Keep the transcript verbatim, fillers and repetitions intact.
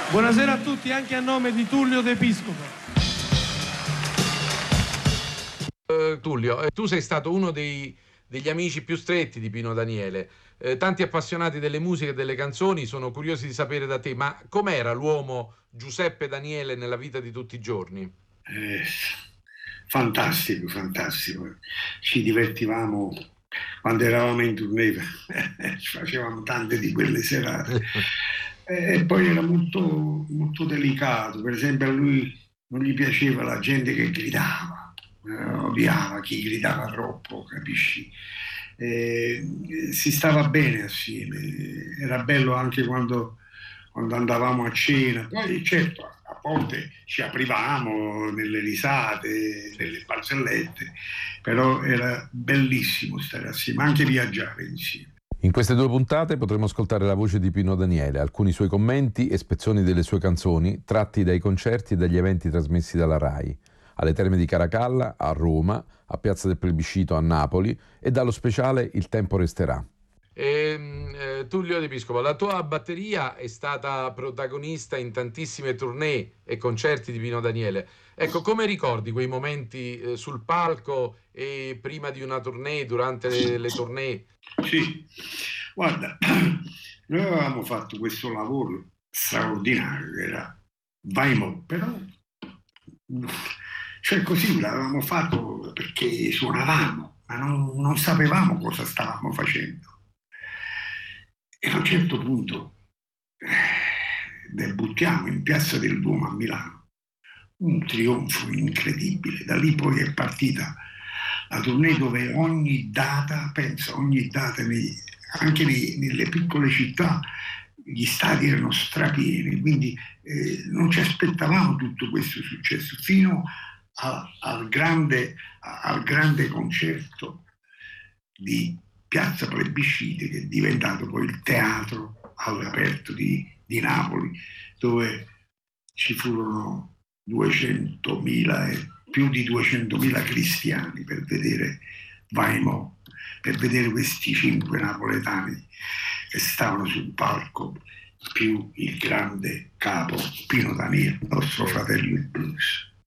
Buonasera a tutti, anche a nome di Tullio De Piscopo. Uh, Tullio, eh, tu sei stato uno dei, degli amici più stretti di Pino Daniele. Eh, tanti appassionati delle musiche e delle canzoni sono curiosi di sapere da te, ma com'era l'uomo Giuseppe Daniele nella vita di tutti i giorni? Eh, fantastico, fantastico. Ci divertivamo quando eravamo in tournée, facevamo tante di quelle serate. E poi era molto, molto delicato. Per esempio, a lui non gli piaceva la gente che gridava, eh, odiava chi gridava troppo, capisci? Eh, si stava bene assieme, era bello anche quando, quando andavamo a cena. Poi certo, a volte ci aprivamo nelle risate, nelle barzellette, però era bellissimo stare assieme, anche viaggiare insieme. In queste due puntate potremo ascoltare la voce di Pino Daniele, alcuni suoi commenti e spezzoni delle sue canzoni tratti dai concerti e dagli eventi trasmessi dalla RAI, alle Terme di Caracalla, a Roma, a Piazza del Plebiscito a Napoli e dallo speciale Il tempo resterà. E, eh, Tullio De Piscopo, la tua batteria è stata protagonista in tantissime tournée e concerti di Pino Daniele. Ecco, come ricordi quei momenti eh, sul palco e prima di una tournée, durante le, le tournée? Sì, guarda, noi avevamo fatto questo lavoro straordinario che era Vai Mo, però cioè così l'avevamo fatto perché suonavamo, ma non, non sapevamo cosa stavamo facendo. E a un certo punto eh, debuttiamo in Piazza del Duomo a Milano, un trionfo incredibile. Da lì poi è partita la tournée dove ogni data, pensa, ogni data, nei, anche nei, nelle piccole città, gli stadi erano strapieni, quindi eh, non ci aspettavamo tutto questo successo, fino a, al, grande, a, al grande concerto di Piazza Plebiscite, che è diventato poi il teatro all'aperto di, di Napoli, dove ci furono duecentomila e più di duecentomila cristiani per vedere Vai Mo, per vedere questi cinque napoletani che stavano sul palco, più il grande capo Pino Daniele, nostro fratello il blues.